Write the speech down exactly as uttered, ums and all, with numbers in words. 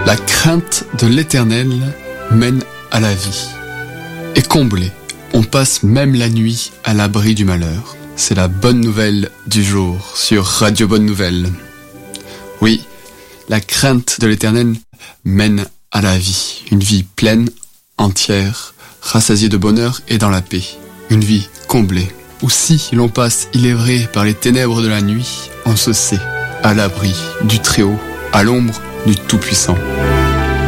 La crainte de l'Éternel mène à la vie. Et comblé, on passe même la nuit à l'abri du malheur. C'est la bonne nouvelle du jour sur Radio Bonne Nouvelle. Oui, la crainte de l'Éternel mène à la vie. Une vie pleine, entière, rassasiée de bonheur et dans la paix. Une vie comblée. Ou si l'on passe, il est vrai, par les ténèbres de la nuit, on se sait à l'abri du Très-Haut, à l'ombre du Tout-Puissant.